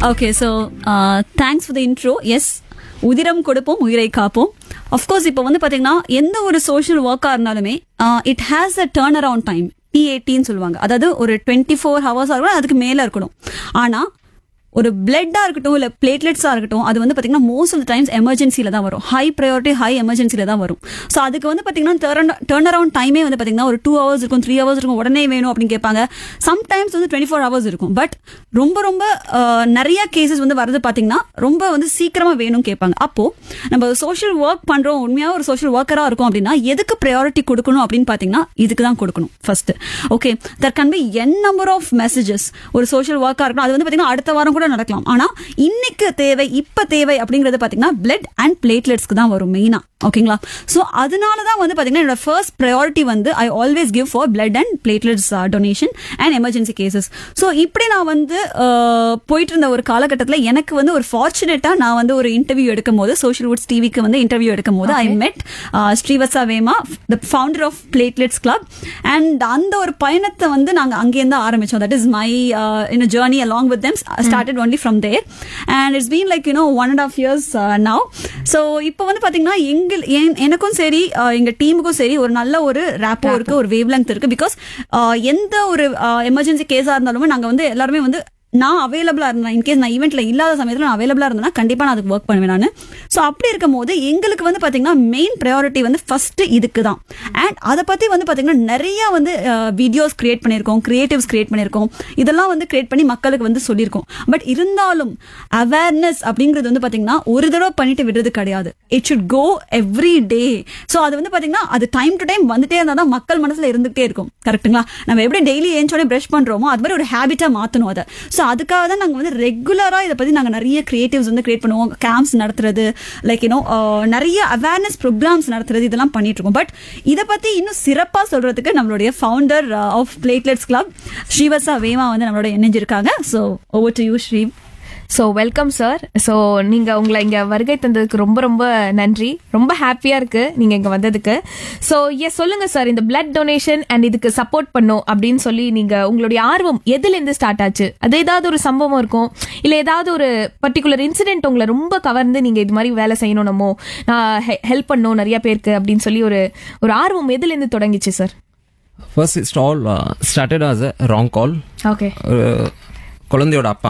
Okay so thanks for the intro. S, உதிரம் கொடுப்போம் உயிரை காப்போம். அஃப்கோர்ஸ் இப்போ வந்து பாத்தீங்கன்னா எந்த ஒரு சோஷியல் ஒர்க்கா இருந்தாலுமே it has a turn around time, T80 சொல்லுவாங்க. அதாவது ஒரு 24 hours இருக்கணும், அதுக்கு மேல இருக்கணும். ஆனா ஒரு பிளட்டா இருக்கட்டும் இல்ல பிளேட்லெட்ஸா இருக்கட்டும், அது வந்து பாத்தீங்கன்னா மோஸ்ட் ஆஃப் த டைம்ஸ் எமர்ஜென்சில தான் வரும். ஹை ப்ரையாரிட்டி ஹை எமர்ஜென்சில தான் வரும். ஸோ அதுக்கு வந்து பாத்தீங்கன்னா டர்ன் அரவுண்ட் டைமே வந்து பாத்தீங்கன்னா ஒரு 2 hours இருக்கும், 3 hours இருக்கும், உடனே வேணும் அப்படின்னு கேட்பாங்க. சம்டைம்ஸ் வந்து 24 hours இருக்கும். பட் ரொம்ப ரொம்ப நிறைய கேசஸ் வந்து வரது பாத்தீங்கன்னா ரொம்ப வந்து சீக்கிரமா வேணும் கேட்பாங்க. அப்போ நம்ம சோஷியல் ஒர்க் பண்றோம், உண்மையா ஒரு சோஷியல் ஒர்க்கரா இருக்கும் அப்படின்னா எதுக்கு ப்ரையாரிட்டி கொடுக்கணும் அப்படின்னு பாத்தீங்கன்னா இதுக்கு தான் கொடுக்கணும் first. Okay, that can be n number of messages. ஒரு சோஷியல் ஒர்க்கா இருக்கணும், அது வந்து பாத்தீங்கன்னா அடுத்த வாரம் கூட நடக்கலாம். ஆனா இன்னைக்கு தேவை, இப்ப தேவை அப்படிங்கறது பாத்தீங்கன்னா பிளட் அண்ட் பிளேட்லெட்ஸ்க்கு தான் வரும் மெயினா. ஓகேங்களா? சோ அதனாலதான் வந்து பாத்தீங்கன்னா என்னோட ஃபர்ஸ்ட் ப்ரையாரிட்டி வந்து I always give for blood and platelets donation and emergency cases. So இப்படி நான் வந்து போயிட்டு இருந்த ஒரு காலகட்டத்தில் எனக்கு வந்து ஒரு ஃபார்ச்சுனேட்டா நான் வந்து ஒரு இன்டர்வியூ எடுக்கும் போது, சோஷியல் வுட்ஸ் டிவிக்கு வந்து இன்டர்வியூ எடுக்கும் போது ஐ மெட் ஸ்ரீவத்சா வேமா, the founder of platelets club. And அந்த ஒரு பயணத்தை வந்து நாங்க அங்கேருந்து ஆரம்பிச்சோம். That is my journey along with them. Started only from there and it's been like 1.5 years now. So இப்போ வந்து பாத்தீங்கன்னா எனக்கும் சரி எங்க டீமுக்கும் சரி ஒரு நல்ல ஒரு ரேப்போ இருக்கு, ஒரு வேவ் லெங்த் இருக்கு. பிகாஸ் எந்த ஒரு எமர்ஜென்சி கேஸா இருந்தாலுமே நாங்க வந்து எல்லாருமே வந்து நான் அவைலபிளா இருந்தேன். இன்கேஸ் நான் ஈவெண்ட்ல இல்லாத சமயத்தில் நான் அவைலபிளா இருந்தேன்னா கண்டிப்பா நான் அதுக்கு ஒர்க் பண்ணுவேன் நான். ஸோ அப்படி இருக்கும் போது எங்களுக்கு வந்து பாத்தீங்கன்னா மெயின் ப்ரையாரிட்டி வந்து ஃபர்ஸ்ட் இதுக்கு தான். அண்ட் அதை பத்தி வந்து பாத்தீங்கன்னா நிறைய வந்து வீடியோஸ் கிரியேட் பண்ணியிருக்கோம், கிரியேட்டிவ்ஸ் கிரியேட் பண்ணியிருக்கோம், இதெல்லாம் வந்து கிரியேட் பண்ணி மக்களுக்கு வந்து சொல்லியிருக்கோம். பட் இருந்தாலும் அவேர்னஸ் அப்படிங்கிறது வந்து பாத்தீங்கன்னா ஒரு தடவை பண்ணிட்டு விடுறது கிடையாது. It should go every day. So அது வந்து பாத்தீங்கன்னா அது டைம் டு டைம் வந்துட்டே இருந்தால் தான் மக்கள் மனசுல இருந்துகிட்டே இருக்கும். கரெக்டுங்களா? நம்ம எப்படி டெய்லி ஏஞ்சோடனே பிரஷ் பண்றோமோ அது மாதிரி ஒரு ஹேபிட்டா மாத்தணும் அதை. ஸோ அதுக்காக தான் நாங்கள் வந்து ரெகுலரா இதை பத்தி நாங்கள் நிறைய கிரியேட்டிவ்ஸ் வந்து கிரியேட் பண்ணுவோம், கேம்ப்ஸ் நடத்துறது, லைக் நிறைய அவேர்னஸ் ப்ரோக்ராம்ஸ் நடத்துறது, இதெல்லாம் பண்ணிட்டு இருக்கோம். பட் இதை பத்தி இன்னும் சிறப்பா சொல்றதுக்கு நம்மளுடைய founder of platelets club Srivatsa வேமா வந்து நம்மளோட இணைஞ்சிருக்காங்க. So over to you Sri. So welcome sir. So நீங்கள் உங்களை இங்கே வருகை தந்ததுக்கு ரொம்ப ரொம்ப நன்றி. ரொம்ப ஹாப்பியாக இருக்கு நீங்கள் இங்கே வந்ததுக்கு. ஸோ சொல்லுங்கள் சார், இந்த பிளட் டொனேஷன் அண்ட் இதுக்கு சப்போர்ட் பண்ணும் அப்படின்னு சொல்லி நீங்கள் உங்களுடைய ஆர்வம் எதுலேருந்து ஸ்டார்ட் ஆச்சு? அது ஏதாவது ஒரு சம்பவம் இருக்கும், இல்லை ஏதாவது ஒரு பர்டிகுலர் இன்சிடென்ட் உங்களை ரொம்ப கவர்ந்து நீங்கள் இது மாதிரி வேலை செய்யணும், நம்ம நான் ஹெல்ப் பண்ணணும் நிறைய பேருக்கு அப்படின்னு சொல்லி ஒரு ஆர்வம் எதுலேருந்து தொடங்கிச்சு sir? First it's all started as a wrong call. Okay. குழந்தையோட அப்பா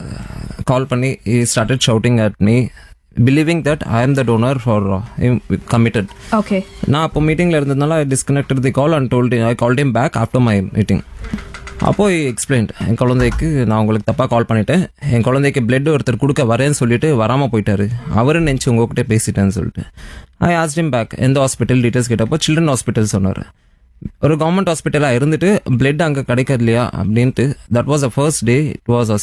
கால் பண்ணி he started shouting at me believing that I am the donor for him committed. Okay. நான் அப்போ மீட்டிங்ல இருந்ததுனால I disconnected the call and I called him back after my meeting. அப்போ explained, என் குழந்தைக்கு நான் உங்களுக்கு தப்பாக கால் பண்ணிட்டேன், என் குழந்தைக்கு பிளட் ஒருத்தர் கொடுக்க வரேன்னு சொல்லிட்டு வராமல் போயிட்டாரு, அவரு நினச்சி உங்ககிட்ட பேசிட்டேன்னு சொல்லிட்டு ஐ ஆஸ்க்ட் ஹிம் பேக் எந்த ஹாஸ்பிட்டல் டீட்டெயில்ஸ் கேட்டப்போ சில்ட்ரன் ஹாஸ்பிட்டல் சொன்னார். ஒரு கவர்மெண்ட் ஹாஸ்பிட்டலாக இருந்துட்டு பிளட் அங்கே கிடைக்கலையா அப்படின்ட்டு. That was the first day. It was